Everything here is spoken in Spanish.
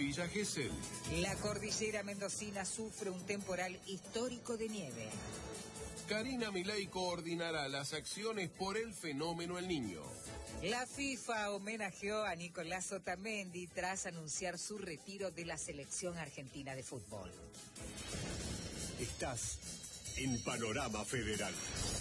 Villa Gesell. La cordillera mendocina sufre un temporal histórico de nieve. Karina Milei coordinará las acciones por el fenómeno El Niño. La FIFA homenajeó a Nicolás Otamendi tras anunciar su retiro de la selección argentina de fútbol. Estás en Panorama Federal.